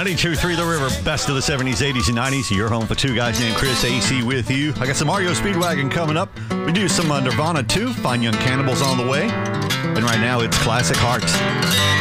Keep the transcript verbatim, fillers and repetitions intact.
ninety-two point three The River, best of the seventies, eighties, and nineties. Your home for two guys named Chris, A C with you. I got some R E O Speedwagon coming up. We do some uh, Nirvana too. Fine Young Cannibals on the way. And right now it's Classic Hearts.